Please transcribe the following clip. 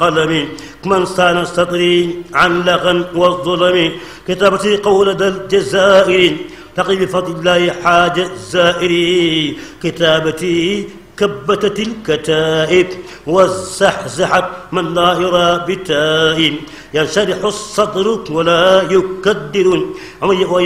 والقلم من صان سطري عن لغى والظلم كتابتي قول ذا الجزائر تقي بفضل الله حاجة الزائر كتابتي كبتت الكتائب وزحزحت من لا يرى بتائب ينشرح الصدر ولا يكدر